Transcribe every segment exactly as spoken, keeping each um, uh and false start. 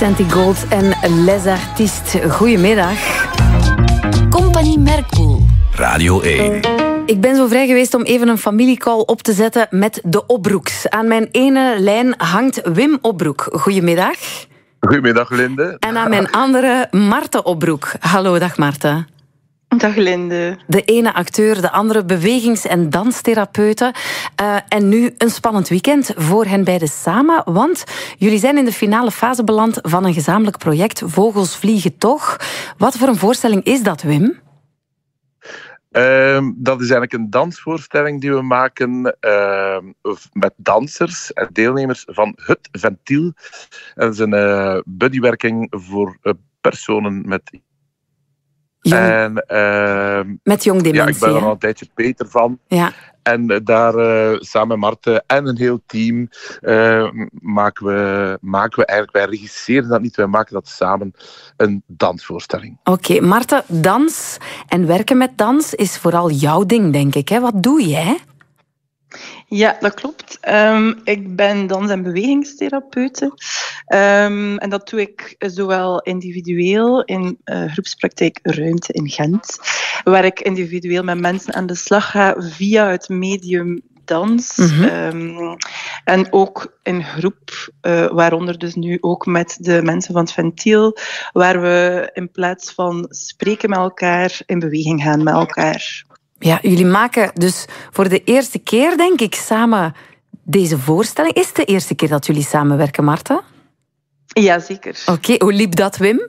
Santi Gold en Les Artistes. Goedemiddag. Compagnie Merkpoel. Radio één. Ik ben zo vrij geweest om even een familiecall op te zetten met de Opbroeks. Aan mijn ene lijn hangt Wim Opbroek. Goedemiddag. Goedemiddag, Linde. En aan mijn andere Marten Opbroek. Hallo, dag Marten. Dag Linde. De ene acteur, de andere bewegings- en danstherapeute. Uh, en nu een spannend weekend voor hen beiden samen. Want jullie zijn in de finale fase beland van een gezamenlijk project. Vogels vliegen toch. Wat voor een voorstelling is dat, Wim? Uh, dat is eigenlijk een dansvoorstelling die we maken uh, met dansers en deelnemers van Het Ventiel. Dat is een uh, buddywerking voor uh, personen met... Jong. En, uh, met jong dementie. Ja, ik ben er al een tijdje beter van. Ja. En uh, daar uh, samen met Marten en een heel team uh, maken, we, maken we eigenlijk, wij regisseren dat niet, wij maken dat samen een dansvoorstelling. Oké, okay, Marten, dans en werken met dans is vooral jouw ding, denk ik. Hè? Wat doe jij? Ja, dat klopt. Um, ik ben dans- en bewegingstherapeute. Um, en dat doe ik zowel individueel in uh, groepspraktijk Ruimte in Gent, waar ik individueel met mensen aan de slag ga via het medium dans. Mm-hmm. Um, en ook in groep, uh, waaronder dus nu ook met de mensen van het Ventiel, waar we in plaats van spreken met elkaar, in beweging gaan met elkaar. Ja, jullie maken dus voor de eerste keer, denk ik, samen deze voorstelling. Is het de eerste keer dat jullie samenwerken, Marten? Ja, zeker. Oké, okay, hoe liep dat, Wim?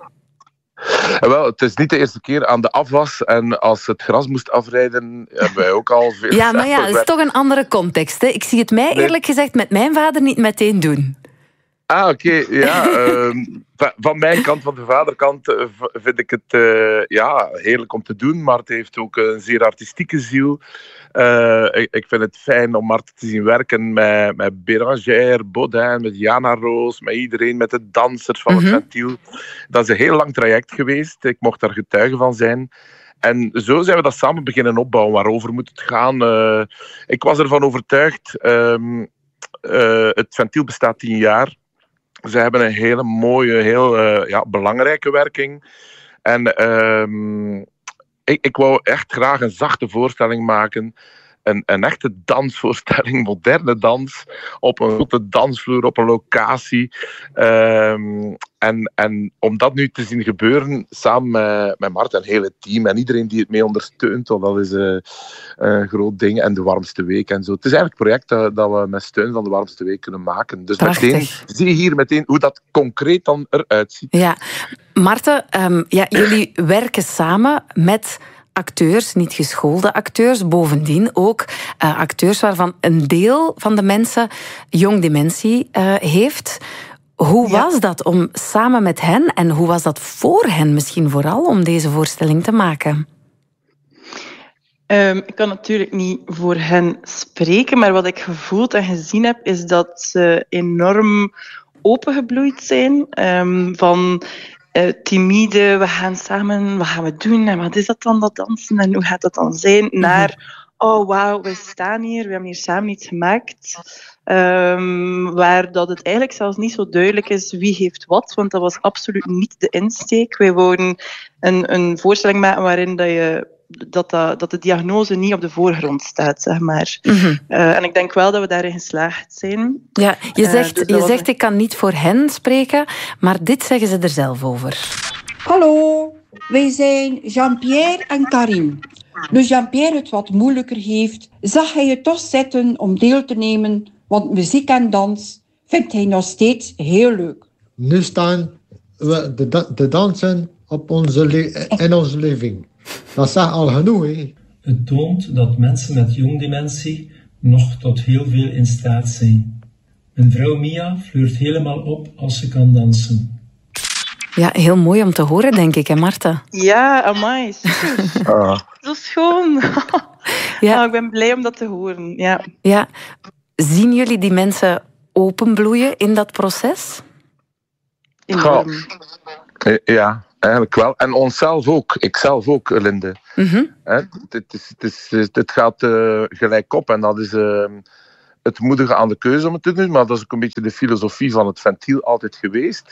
Wel, het is niet de eerste keer aan de afwas. En als het gras moest afrijden, hebben wij ook al veel... Ja, maar ja, dat is toch een andere context. Hè? Ik zie het mij eerlijk gezegd met mijn vader niet meteen doen. Ah, oké. Okay, ja. uh, van mijn kant, van de vaderkant, uh, vind ik het uh, ja, heerlijk om te doen. Marten heeft ook een zeer artistieke ziel. Uh, ik, ik vind het fijn om Marten te zien werken met, met Bérangère, Baudin, met Jana Roos, met iedereen, met de dansers van mm-hmm. het Ventiel. Dat is een heel lang traject geweest. Ik mocht daar getuige van zijn. En zo zijn we dat samen beginnen opbouwen. Waarover moet het gaan? Uh, ik was ervan overtuigd. Um, uh, het Ventiel bestaat tien jaar. Ze hebben een hele mooie, heel uh, ja, belangrijke werking. En um, ik, ik wou echt graag een zachte voorstelling maken. Een, een echte dansvoorstelling, moderne dans. Op een grote dansvloer, op een locatie. Um, en, en om dat nu te zien gebeuren, samen met, met Marten en het hele team en iedereen die het mee ondersteunt, dat is uh, een groot ding. En de Warmste Week en zo. Het is eigenlijk een project dat, dat we met steun van de Warmste Week kunnen maken. Dus Prachtig. Meteen, zie je hier meteen hoe dat concreet dan eruit ziet. Ja, Marten, um, ja, jullie werken samen met acteurs, niet geschoolde acteurs, bovendien ook uh, acteurs waarvan een deel van de mensen jong dementie uh, heeft. Hoe ja. was dat om samen met hen, en hoe was dat voor hen misschien vooral, om deze voorstelling te maken? Um, ik kan natuurlijk niet voor hen spreken, maar wat ik gevoeld en gezien heb, is dat ze enorm opengebloeid zijn. Um, van uh, timide, we gaan samen, wat gaan we doen en wat is dat dan, dat dansen en hoe gaat dat dan zijn, naar, oh wauw, we staan hier, we hebben hier samen iets gemaakt. Um, waar dat het eigenlijk zelfs niet zo duidelijk is wie heeft wat, want dat was absoluut niet de insteek. Wij wouden een, een voorstelling maken waarin dat je Dat, dat, dat de diagnose niet op de voorgrond staat, zeg maar. Mm-hmm. Uh, en ik denk wel dat we daarin geslaagd zijn. Ja, je zegt, uh, dus je zegt een... ik kan niet voor hen spreken, maar dit zeggen ze er zelf over. Hallo, wij zijn Jean-Pierre en Karim. Nu Jean-Pierre het wat moeilijker heeft, zag hij het toch zitten om deel te nemen, want muziek en dans vindt hij nog steeds heel leuk. Nu staan we de, da- de dansen op onze le- in onze living. Dat is al genoeg, hè? Het toont dat mensen met jongdementie nog tot heel veel in staat zijn. Mijn vrouw Mia fleurt helemaal op als ze kan dansen. Ja, heel mooi om te horen, denk ik, hè, Marten? Ja, amai, super. Ah. Zo schoon. Ja. Oh, ik ben blij om dat te horen, ja. Ja. Zien jullie die mensen openbloeien in dat proces? Enorm. Oh. Ja. Eigenlijk wel. En onszelf ook. Ikzelf ook, Linde. Mm-hmm. Het, het, is, het, is, het gaat uh, gelijk op. En dat is uh, het moedige aan de keuze om het te doen. Maar dat is ook een beetje de filosofie van het Ventiel altijd geweest.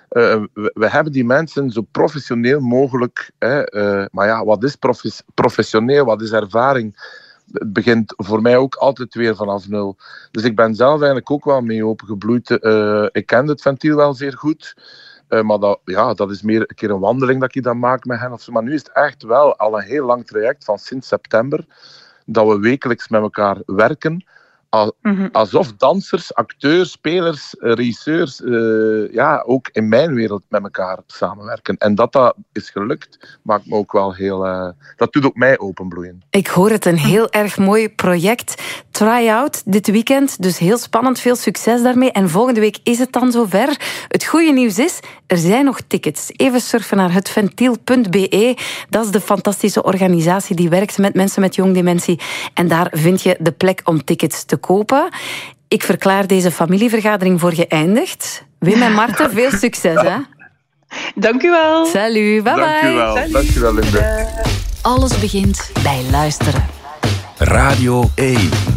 Uh, we, we hebben die mensen zo professioneel mogelijk... Hè, uh, maar ja, wat is profe- professioneel? Wat is ervaring? Het begint voor mij ook altijd weer vanaf nul. Dus ik ben zelf eigenlijk ook wel mee opengebloeid. Uh, ik ken het ventiel wel zeer goed. Uh, maar dat, ja, dat is meer een keer een wandeling dat ik dan maak met hen. Of zo. Maar nu is het echt wel al een heel lang traject van sinds september dat we wekelijks met elkaar werken. Al, mm-hmm. Alsof dansers, acteurs, spelers, regisseurs uh, ja, ook in mijn wereld met elkaar samenwerken. En dat dat is gelukt, maakt me ook wel heel... Uh, dat doet ook mij openbloeien. Ik hoor het, een heel erg mooi project. Try-out dit weekend, dus heel spannend, veel succes daarmee. En volgende week is het dan zover. Het goede nieuws is, er zijn nog tickets. Even surfen naar het ventiel punt b e. Dat is de fantastische organisatie die werkt met mensen met jong dementie. En daar vind je de plek om tickets te kopen. Ik verklaar deze familievergadering voor geëindigd. Wim en Marten, veel succes, hè? Dank u wel. Salut, bye bye. Dank u wel. Salut. Dank u wel, Linde. Alles begint bij luisteren. Radio één.